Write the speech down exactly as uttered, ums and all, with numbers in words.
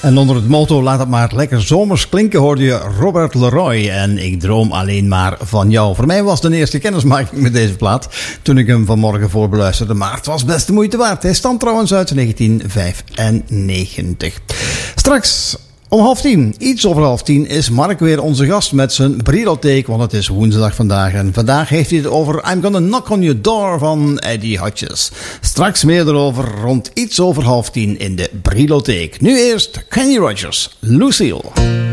En onder het motto laat het maar lekker zomers klinken hoorde je Robert Leroy en Ik droom alleen maar van jou. Voor mij was het de eerste kennismaking met deze plaat toen ik hem vanmorgen voorbeluisterde. Maar het was best de moeite waard. Hij stamt trouwens uit negentien vijfennegentig. Straks om half tien, iets over half tien, is Mark weer onze gast met zijn Brilotheek, want het is woensdag vandaag. En vandaag heeft hij het over I'm Gonna Knock on Your Door van Eddie Hodges. Straks meer erover rond iets over half tien in de Brilotheek. Nu eerst Kenny Rogers, Lucille.